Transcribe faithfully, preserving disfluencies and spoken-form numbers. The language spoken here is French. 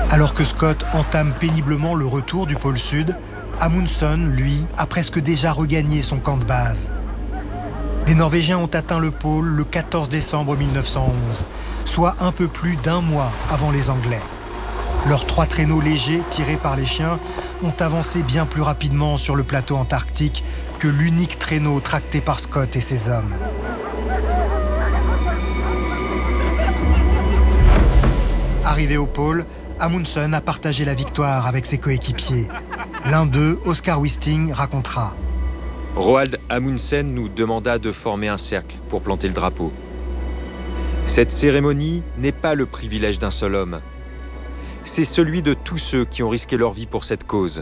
Alors que Scott entame péniblement le retour du pôle Sud, Amundsen, lui, a presque déjà regagné son camp de base. Les Norvégiens ont atteint le pôle le quatorze décembre mille neuf cent onze, soit un peu plus d'un mois avant les Anglais. Leurs trois traîneaux légers, tirés par les chiens, ont avancé bien plus rapidement sur le plateau antarctique que l'unique traîneau tracté par Scott et ses hommes. Arrivé au pôle, Amundsen a partagé la victoire avec ses coéquipiers. L'un d'eux, Oscar Wisting, racontera. Roald Amundsen nous demanda de former un cercle pour planter le drapeau. Cette cérémonie n'est pas le privilège d'un seul homme. C'est celui de tous ceux qui ont risqué leur vie pour cette cause.